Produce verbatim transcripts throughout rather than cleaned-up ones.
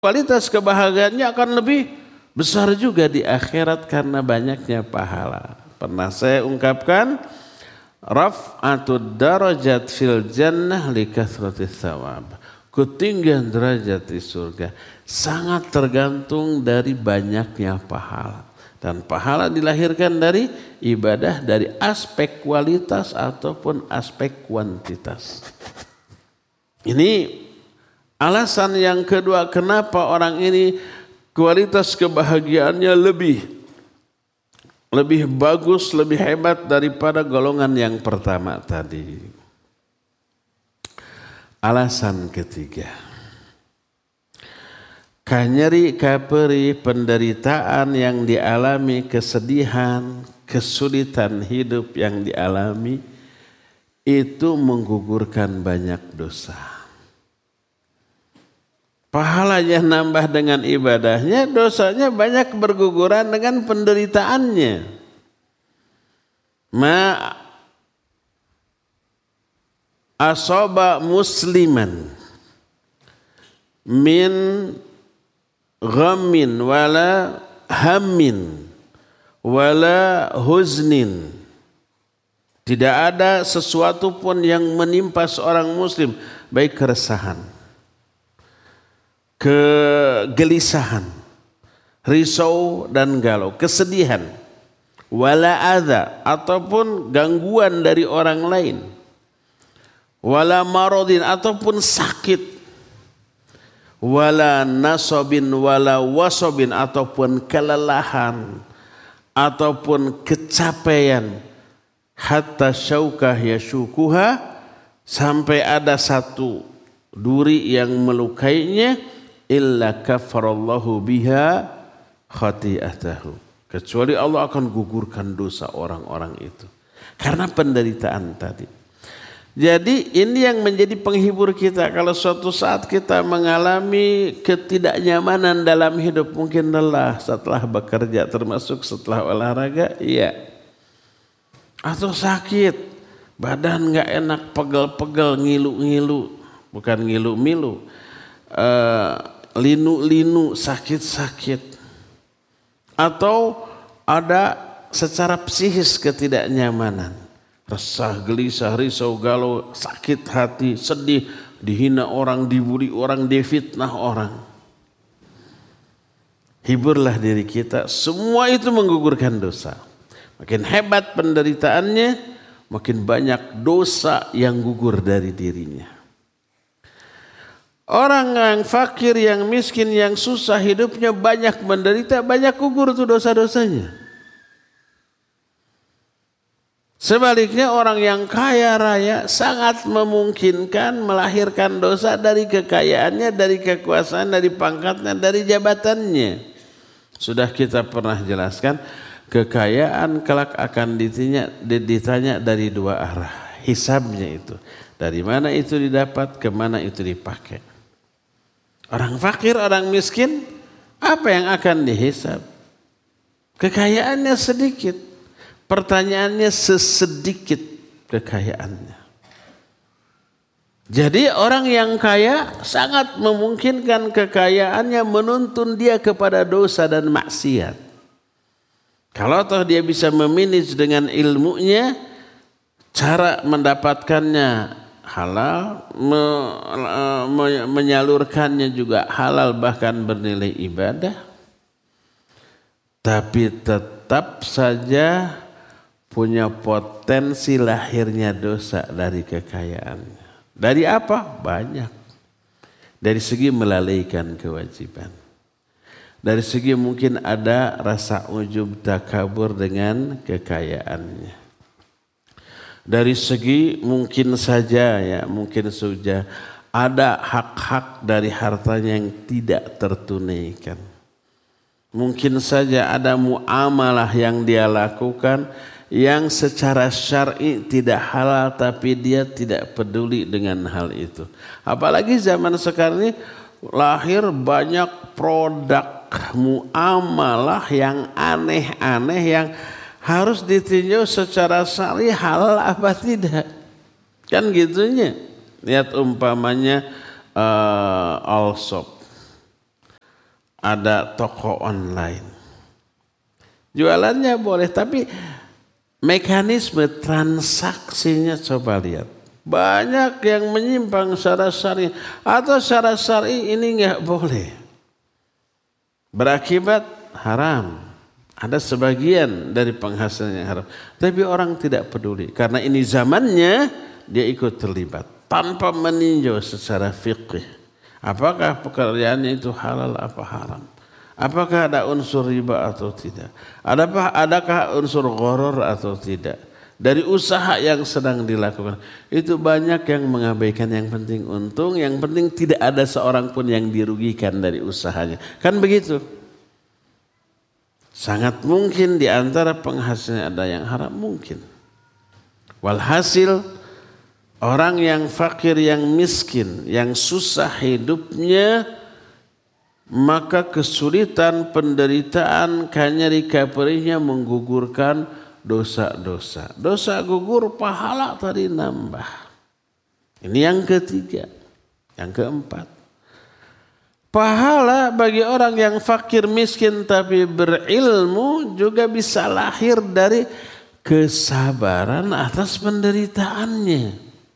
kualitas kebahagiaannya akan lebih besar juga di akhirat karena banyaknya pahala. Pernah saya ungkapkan, raf'atud darajat fil jannah li kathratis thawab. Ketinggian derajat di surga sangat tergantung dari banyaknya pahala. Dan pahala dilahirkan dari ibadah dari aspek kualitas ataupun aspek kuantitas. Ini alasan yang kedua kenapa orang ini kualitas kebahagiaannya lebih lebih bagus, lebih hebat daripada golongan yang pertama tadi. Alasan ketiga, kanyeri kaperi penderitaan yang dialami, kesedihan, kesulitan hidup yang dialami itu menggugurkan banyak dosa. Pahalanya nambah dengan ibadahnya, dosanya banyak berguguran dengan penderitaannya. Ma asaba musliman min ghammin wala hammin wala huznin. Tidak ada sesuatu pun yang menimpa seorang muslim, baik keresahan, kegelisahan, risau dan galau, kesedihan, wala adza ataupun gangguan dari orang lain, wala maradin ataupun sakit, wala nasabin wala wasabin ataupun kelelahan ataupun kecapaian, hatta syaukah yashukuha sampai ada satu duri yang melukainya, illa kafarallahu biha khati'atahu, kecuali Allah akan gugurkan dosa orang-orang itu karena penderitaan tadi. Jadi ini yang menjadi penghibur kita kalau suatu saat kita mengalami ketidaknyamanan dalam hidup, mungkin lelah setelah bekerja termasuk setelah olahraga, iya, atau sakit, badan gak enak, pegel-pegel, ngilu-ngilu, bukan ngilu-milu, uh, linu-linu, sakit-sakit, atau ada secara psikis ketidaknyamanan, resah, gelisah, risau, galau, sakit hati, sedih, dihina orang, dibully orang, difitnah orang. Hiburlah diri kita, semua itu menggugurkan dosa. Makin hebat penderitaannya, makin banyak dosa yang gugur dari dirinya. Orang yang fakir, yang miskin, yang susah hidupnya, banyak menderita, banyak gugur tuh dosa-dosanya. Sebaliknya orang yang kaya raya sangat memungkinkan melahirkan dosa dari kekayaannya, dari kekuasaan, dari pangkatnya, dari jabatannya. Sudah kita pernah jelaskan, kekayaan kelak akan ditanya, ditanya dari dua arah. Hisabnya itu, dari mana itu didapat, kemana itu dipakai. Orang fakir, orang miskin, apa yang akan dihisab? Kekayaannya sedikit. Pertanyaannya sesedikit kekayaannya. Jadi orang yang kaya sangat memungkinkan kekayaannya menuntun dia kepada dosa dan maksiat. Kalau toh dia bisa memanage dengan ilmunya, cara mendapatkannya halal, me, me, menyalurkannya juga halal, bahkan bernilai ibadah. Tapi tetap saja punya potensi lahirnya dosa dari kekayaannya. Dari apa? Banyak. Dari segi melalaikan kewajiban. Dari segi mungkin ada rasa ujub takabur dengan kekayaannya. Dari segi mungkin saja ya, mungkin saja ada hak-hak dari hartanya yang tidak tertunaikan. Mungkin saja ada muamalah yang dia lakukan yang secara syar'i tidak halal, tapi dia tidak peduli dengan hal itu. Apalagi zaman sekarang ini lahir banyak produk muamalah yang aneh-aneh yang harus ditinjau secara syar'i halal apa tidak. Kan gitunya. Lihat umpamanya uh, all shop. ada toko online. Jualannya boleh, tapi mekanisme transaksinya coba lihat. Banyak yang menyimpang secara syar'i atau secara syar'i ini enggak boleh. Berakibat haram. Ada sebagian dari penghasilan yang haram. Tapi orang tidak peduli. Karena ini zamannya dia ikut terlibat. Tanpa meninjau secara fikih. Apakah pekerjaannya itu halal apa haram. Apakah ada unsur riba atau tidak. Adakah, adakah unsur gharar atau tidak. Dari usaha yang sedang dilakukan. Itu banyak yang mengabaikan yang penting untung. Yang penting tidak ada seorang pun yang dirugikan dari usahanya. Kan begitu. Sangat mungkin di antara penghasilan ada yang haram. Mungkin. Walhasil orang yang fakir, yang miskin, yang susah hidupnya, maka kesulitan, penderitaan, kanyeri kaperinya menggugurkan dosa-dosa. Dosa gugur, pahala tadi nambah. Ini yang ketiga. Yang keempat. Pahala bagi orang yang fakir miskin tapi berilmu juga bisa lahir dari kesabaran atas penderitaannya.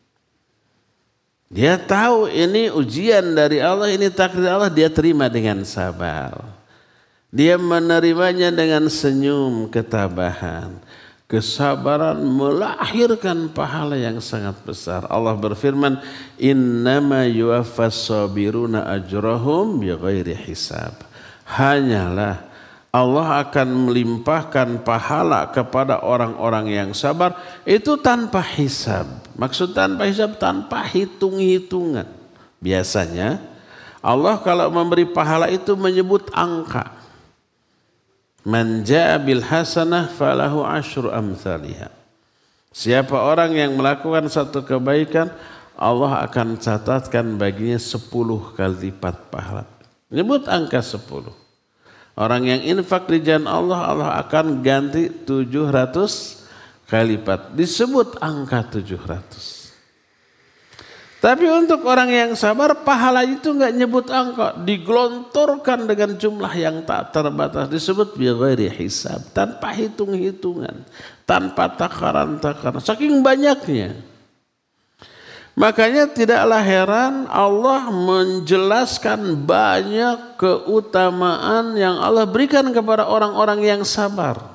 Dia tahu ini ujian dari Allah, ini takdir Allah, dia terima dengan sabar. Dia menerimanya dengan senyum ketabahan. Kesabaran melahirkan pahala yang sangat besar. Allah berfirman, "Innama yuwaffas sabiruna ajrahum bighairi hisab." Hanyalah Allah akan melimpahkan pahala kepada orang-orang yang sabar itu tanpa hisab. Maksud tanpa hisab, tanpa hitung-hitungan. Biasanya Allah kalau memberi pahala itu menyebut angka. Man jaa bil hasanah falahu asyru amsalihha. Siapa orang yang melakukan satu kebaikan, Allah akan catatkan baginya sepuluh kali lipat pahala. Menyebut angka sepuluh. Orang yang infak di jalan Allah, Allah akan ganti tujuh ratus kali lipat. Disebut angka tujuh ratus. Tapi untuk orang yang sabar, pahala itu enggak nyebut angka. Digelontorkan dengan jumlah yang tak terbatas. Disebut bighairi hisab. Tanpa hitung-hitungan. Tanpa takaran-takaran. Saking banyaknya. Makanya tidaklah heran Allah menjelaskan banyak keutamaan yang Allah berikan kepada orang-orang yang sabar.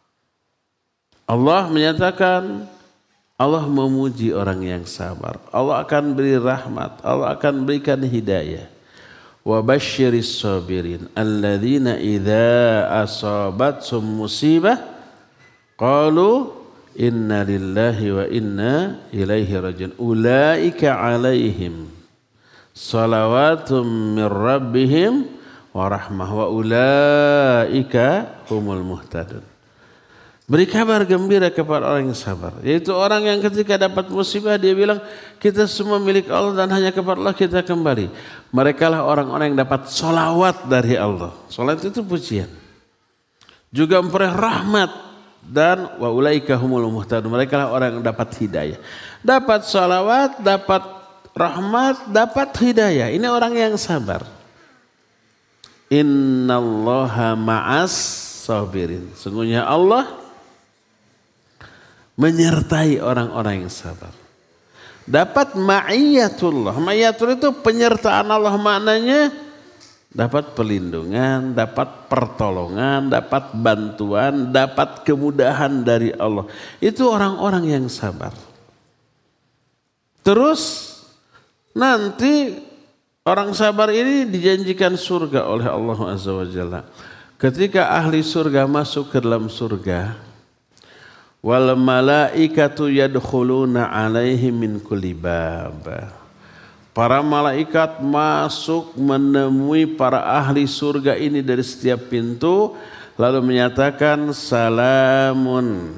Allah menyatakan, Allah memuji orang yang sabar. Allah akan beri rahmat. Allah akan berikan hidayah. Wa basyiris sabirin alladzina idza asabathum musibah qalu inna lillahi wa inna ilaihi rajiun. Ulaika alaihim salawatum min rabbihim wa rahmah wa ulaika humul muhtadun. Beri kabar gembira kepada orang yang sabar. Yaitu orang yang ketika dapat musibah dia bilang kita semua milik Allah dan hanya kepada Allah kita kembali. Mereka lah orang-orang yang dapat solawat dari Allah. Solawat itu pujian. Juga memperoleh rahmat. Dan wa ulaika humul muhtadun. Mereka lah orang yang dapat hidayah. Dapat solawat, dapat rahmat, dapat hidayah. Ini orang yang sabar. Innallaha ma'as sabirin. Sungguhnya Allah menyertai orang-orang yang sabar. Dapat ma'iyatullah. Ma'iyatullah itu penyertaan Allah, maknanya dapat perlindungan, dapat pertolongan, dapat bantuan, dapat kemudahan dari Allah. Itu orang-orang yang sabar. Terus nanti orang sabar ini dijanjikan surga oleh Allah Azza wa Jalla. Ketika ahli surga masuk ke dalam surga, wal malaikatu yadkhuluna alaihim min kulli bab. Para malaikat masuk menemui para ahli surga ini dari setiap pintu lalu menyatakan salamun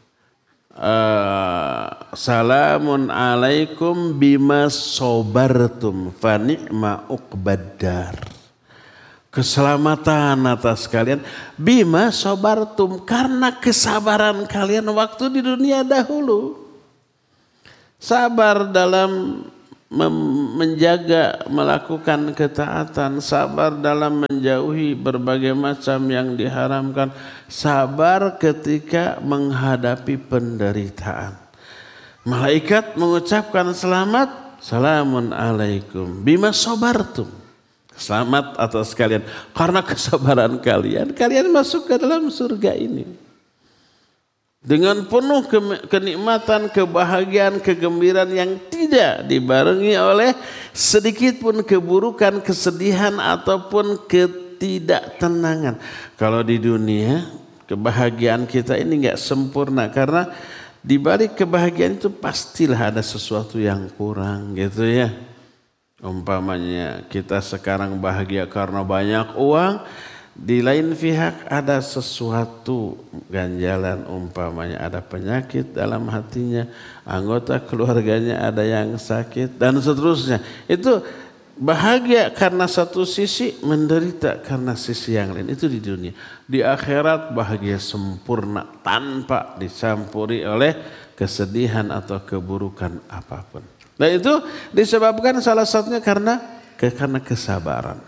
uh, salamun alaikum bima sabartum fa ni'ma uqbaddar. Keselamatan atas kalian bima sabartum, karena kesabaran kalian waktu di dunia dahulu. Sabar dalam menjaga, melakukan ketaatan, sabar dalam menjauhi berbagai macam yang diharamkan, sabar ketika menghadapi penderitaan. Malaikat mengucapkan selamat, salamun alaikum bima sabartum. Selamat atas kalian karena kesabaran kalian, kalian masuk ke dalam surga ini. Dengan penuh ke- kenikmatan, kebahagiaan, kegembiraan yang tidak dibarengi oleh sedikit pun keburukan, kesedihan ataupun ketidaktenangan. Kalau di dunia kebahagiaan kita ini enggak sempurna karena di balik kebahagiaan itu pastilah ada sesuatu yang kurang gitu ya. Umpamanya kita sekarang bahagia karena banyak uang, di lain pihak ada sesuatu ganjalan, umpamanya ada penyakit dalam hatinya, anggota keluarganya ada yang sakit dan seterusnya. Itu bahagia karena satu sisi, menderita karena sisi yang lain. Itu di dunia. Di akhirat bahagia sempurna tanpa dicampuri oleh kesedihan atau keburukan apapun. Dan itu disebabkan salah satunya karena karena kesabaran.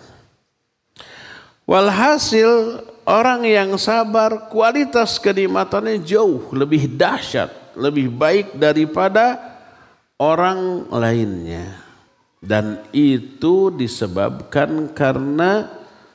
Walhasil orang yang sabar kualitas kenikmatannya jauh lebih dahsyat, lebih baik daripada orang lainnya. Dan itu disebabkan karena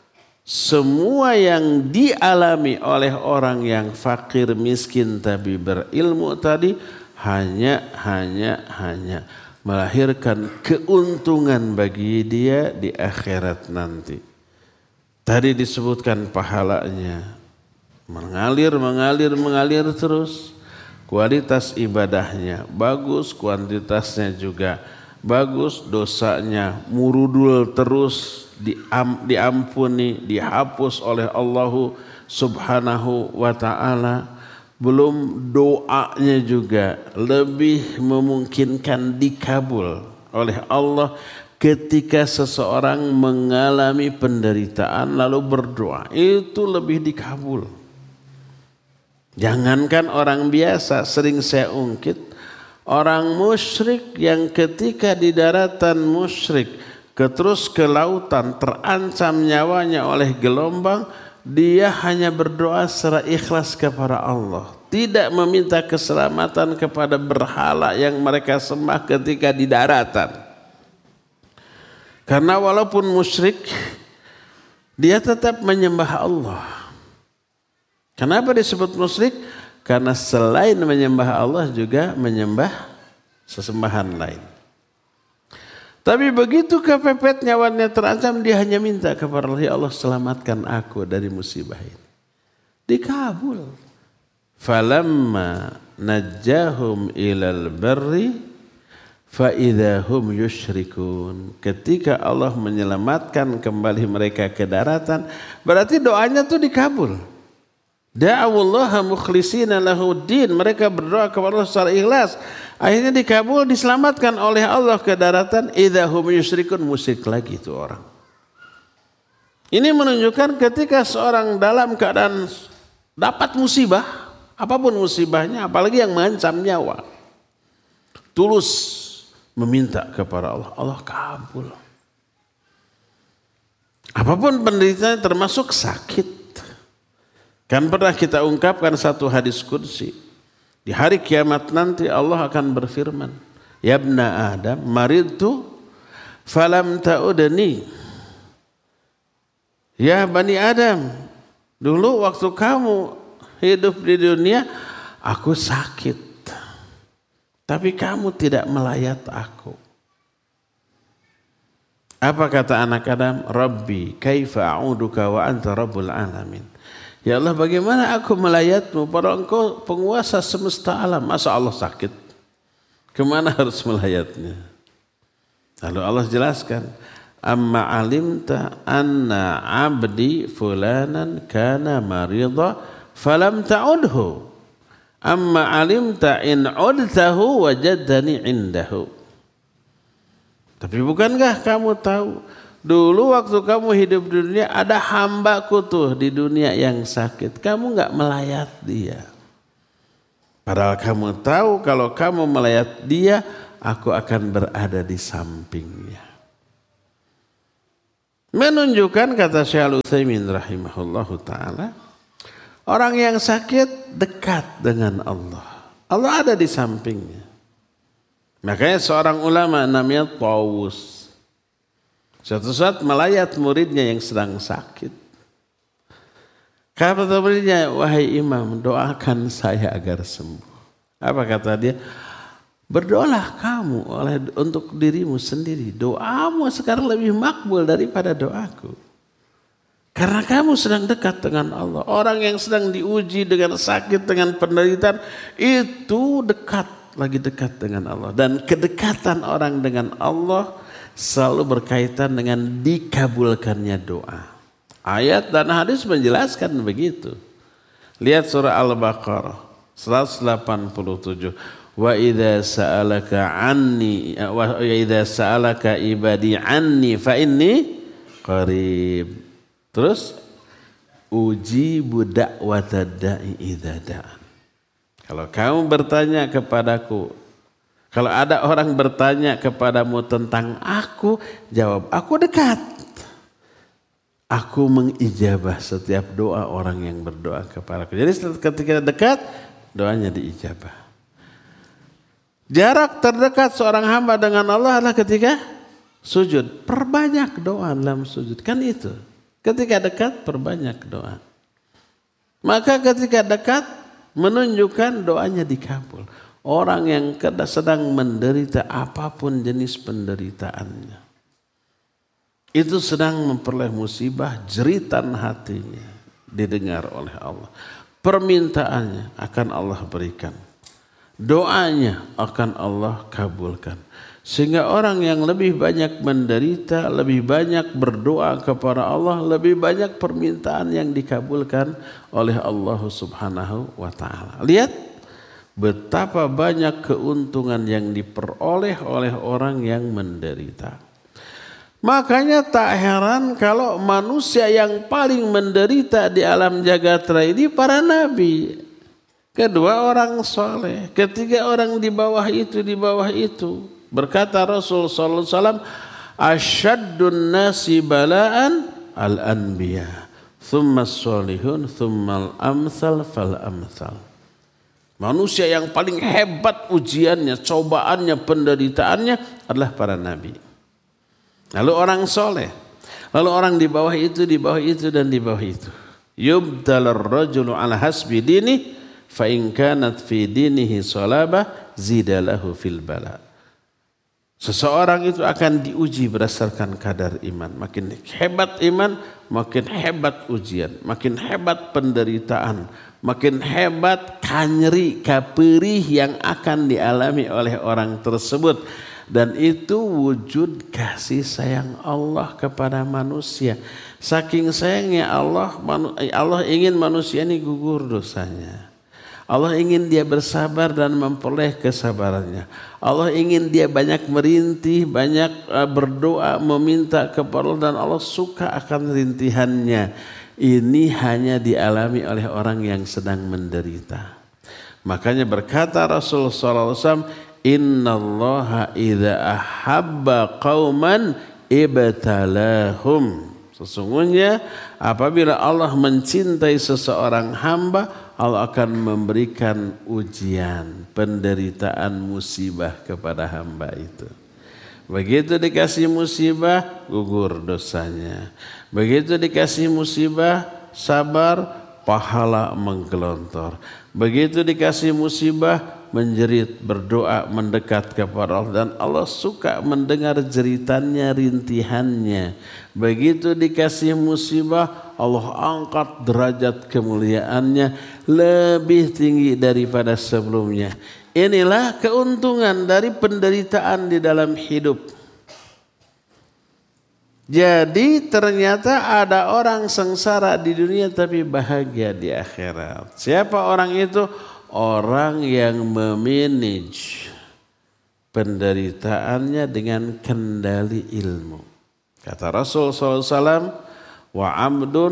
semua yang dialami oleh orang yang fakir, miskin tapi berilmu tadi hanya hanya hanya melahirkan keuntungan bagi dia di akhirat nanti. Tadi disebutkan pahalanya mengalir, mengalir, mengalir terus. Kualitas ibadahnya bagus, kuantitasnya juga bagus, dosanya murudul terus, diam, diampuni, dihapus oleh Allah Subhanahu wa ta'ala. Belum doanya juga lebih memungkinkan dikabul oleh Allah ketika seseorang mengalami penderitaan lalu berdoa, itu lebih dikabul. Jangankan orang biasa, sering saya ungkit, orang musyrik yang ketika di daratan musyrik terus ke lautan terancam nyawanya oleh gelombang, dia hanya berdoa secara ikhlas kepada Allah, tidak meminta keselamatan kepada berhala yang mereka sembah ketika di daratan. Karena walaupun musyrik, dia tetap menyembah Allah. Kenapa disebut musyrik? Karena selain menyembah Allah juga menyembah sesembahan lain. Tapi begitu kepepet nyawanya terancam, dia hanya minta kepada Allah, ya Allah selamatkan aku dari musibah ini. Dikabul. Falamma najjahum ilal barri fa idahum yusyrikun. Ketika Allah menyelamatkan kembali mereka ke daratan, berarti doanya tuh dikabul. Da'awullaha mukhlishina lahuddin. Mereka berdoa kepada Allah secara ikhlas. Akhirnya dikabul, diselamatkan oleh Allah ke daratan. Idahum yusyrikun, musyrik lagi itu orang. Ini menunjukkan ketika seorang dalam keadaan dapat musibah, apapun musibahnya, apalagi yang mengancam nyawa, tulus meminta kepada Allah, Allah kabul. Apapun penderitaannya termasuk sakit. Kan pernah kita ungkapkan satu hadis qudsi. Di hari kiamat nanti Allah akan berfirman, ya ibna Adam, maridtu falam ta'udni. Ya Bani Adam, dulu waktu kamu hidup di dunia, aku sakit. Tapi kamu tidak melayat aku. Apa kata anak Adam? Rabbi, kaifa a'uduka wa anta rabbul alamin. Ya Allah, bagaimana aku melayatmu padahal engkau penguasa semesta alam. Masa Allah sakit? Kemana harus melayatnya? Lalu Allah jelaskan, amma alimta anna abdi fulanan kana marida falam ta'udhu. Amma alimta in udtahu wajadani indahu. Tapi bukankah kamu tahu, dulu waktu kamu hidup di dunia ada hambaku tuh di dunia yang sakit. Kamu gak melayat dia. Padahal kamu tahu kalau kamu melayat dia, aku akan berada di sampingnya. Menunjukkan, kata Syekh Al-Utsaimin rahimahullahu ta'ala, orang yang sakit dekat dengan Allah. Allah ada di sampingnya. Makanya seorang ulama namanya Tawus, suatu saat melayat muridnya yang sedang sakit. Kata muridnya, wahai imam, doakan saya agar sembuh. Apa kata dia? Berdoalah kamu oleh untuk dirimu sendiri. Doamu sekarang lebih makbul daripada doaku. Karena kamu sedang dekat dengan Allah. Orang yang sedang diuji dengan sakit, dengan penderitaan, itu dekat, lagi dekat dengan Allah. Dan kedekatan orang dengan Allah selalu berkaitan dengan dikabulkannya doa. Ayat dan hadis menjelaskan begitu. Lihat surah Al-Baqarah seratus delapan puluh tujuh. Wa idza sa'alaka anni wa idza sa'alaka ibadi anni fa inni qarib. Terus ujibu da'watad da'i idza da'an. Kalau kamu bertanya kepadaku, kalau ada orang bertanya kepadamu tentang aku, jawab, aku dekat. Aku mengijabah setiap doa orang yang berdoa kepadaku. Jadi ketika dekat, doanya diijabah. Jarak terdekat seorang hamba dengan Allah adalah ketika sujud. Perbanyak doa dalam sujud. Kan itu. Ketika dekat, perbanyak doa. Maka ketika dekat, menunjukkan doanya dikabul. Orang yang sedang menderita apapun jenis penderitaannya, itu sedang memperoleh musibah, jeritan hatinya didengar oleh Allah. Permintaannya akan Allah berikan. Doanya akan Allah kabulkan. Sehingga orang yang lebih banyak menderita, lebih banyak berdoa kepada Allah, lebih banyak permintaan yang dikabulkan oleh Allah Subhanahu wa ta'ala. Lihat betapa banyak keuntungan yang diperoleh oleh orang yang menderita. Makanya tak heran kalau manusia yang paling menderita di alam jagatera ini para nabi. Kedua orang soleh. Ketiga orang di bawah itu, di bawah itu. Berkata Rasul sallallahu alaihi wasallam, asyaddun nasi bala'an al-anbiya, thumma as-solihun, thumma al-amthal fal-amthal. Manusia yang paling hebat ujiannya, cobaannya, penderitaannya adalah para nabi. Lalu orang soleh, lalu orang di bawah itu, di bawah itu, dan di bawah itu. Yubtalar rajulu ala hasbi dini, fa in kanat fi dinihi salabah zidalahu fil bala. Seseorang itu akan diuji berdasarkan kadar iman. Makin hebat iman, makin hebat ujian, makin hebat penderitaan, makin hebat kanyeri, kaperih yang akan dialami oleh orang tersebut. Dan itu wujud kasih sayang Allah kepada manusia. Saking sayangnya Allah, Allah ingin manusia ini gugur dosanya. Allah ingin dia bersabar dan memperoleh kesabarannya. Allah ingin dia banyak merintih, banyak berdoa, meminta kepada Allah, dan Allah suka akan rintihannya. Ini hanya dialami oleh orang yang sedang menderita. Makanya berkata Rasul sallallahu alaihi wasallam, innallaha idza ahabba qauman ibtalahum. Sesungguhnya apabila Allah mencintai seseorang hamba, Allah akan memberikan ujian, penderitaan, musibah kepada hamba itu. Begitu dikasih musibah, gugur dosanya. Begitu dikasih musibah, sabar, pahala menggelontor. Begitu dikasih musibah, menjerit, berdoa, mendekat kepada Allah, dan Allah suka mendengar jeritannya, rintihannya. Begitu dikasih musibah, Allah angkat derajat kemuliaannya lebih tinggi daripada sebelumnya. Inilah keuntungan dari penderitaan di dalam hidup. Jadi ternyata ada orang sengsara di dunia tapi bahagia di akhirat. Siapa orang itu? Orang yang memanage penderitaannya dengan kendali ilmu. Kata Rasul sallallahu alaihi wasallam, wa amdun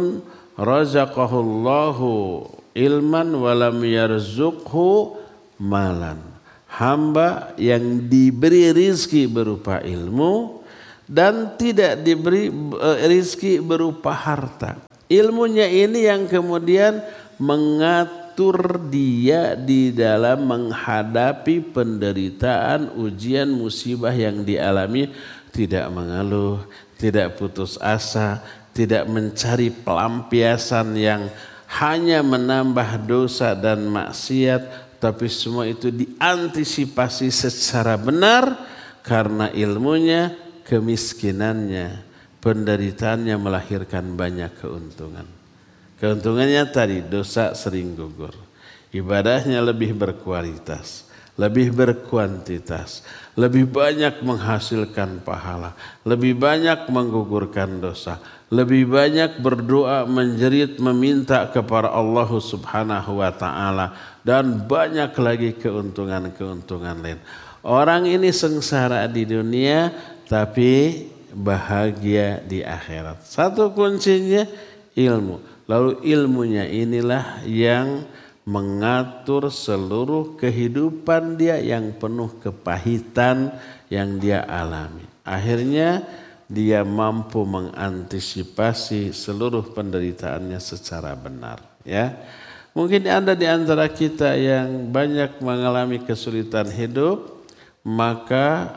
razaqahullahu ilman walam yarzuqhu malan. hamba yang diberi rizki berupa ilmu dan tidak diberi rizki berupa harta. Ilmunya ini yang kemudian mengatur dia di dalam menghadapi penderitaan, ujian, musibah yang dialami, tidak mengeluh, tidak putus asa, tidak mencari pelampiasan yang hanya menambah dosa dan maksiat, tapi semua itu diantisipasi secara benar karena ilmunya, kemiskinannya, penderitaannya melahirkan banyak keuntungan. Keuntungannya tadi dosa sering gugur, ibadahnya lebih berkualitas, lebih berkuantitas, lebih banyak menghasilkan pahala, lebih banyak menggugurkan dosa, lebih banyak berdoa, menjerit, meminta kepada Allah Subhanahu wa taala, dan banyak lagi keuntungan-keuntungan lain. Orang ini sengsara di dunia tapi bahagia di akhirat. Satu kuncinya ilmu. Lalu ilmunya inilah yang mengatur seluruh kehidupan dia yang penuh kepahitan yang dia alami. Akhirnya dia mampu mengantisipasi seluruh penderitaannya secara benar, ya. Mungkin Anda di antara kita yang banyak mengalami kesulitan hidup, maka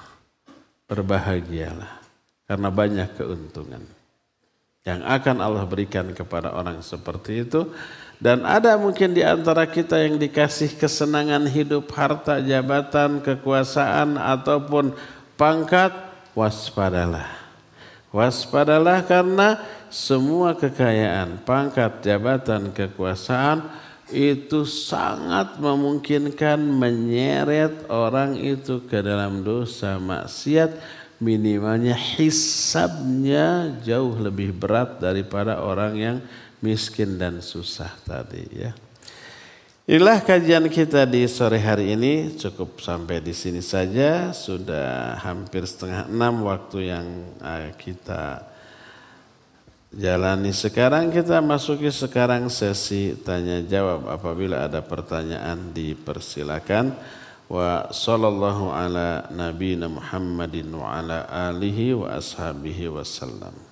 berbahagialah karena banyak keuntungan yang akan Allah berikan kepada orang seperti itu. Dan ada mungkin di antara kita yang dikasih kesenangan hidup, harta, jabatan, kekuasaan ataupun pangkat, waspadalah. Waspadalah karena semua kekayaan, pangkat, jabatan, kekuasaan itu sangat memungkinkan menyeret orang itu ke dalam dosa maksiat, minimalnya hisabnya jauh lebih berat daripada orang yang miskin dan susah tadi, ya. Inilah kajian kita di sore hari ini, cukup sampai di sini saja. Sudah hampir setengah enam waktu yang kita jalani. Sekarang kita masuki sekarang sesi tanya jawab. Apabila ada pertanyaan dipersilakan. Wa sallallahu ala nabiyina Muhammadin wa ala alihi wa ashabihi wasallam.